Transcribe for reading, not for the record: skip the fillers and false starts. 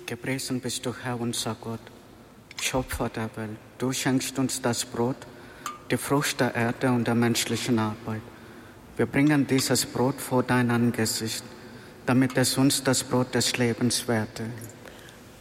Gepriesen bist du, Herr, unser Gott, Schöpfer der Welt. Du schenkst uns das Brot, die Frucht der Erde und der menschlichen Arbeit. Wir bringen dieses Brot vor dein Angesicht, damit es uns das Brot des Lebens werde.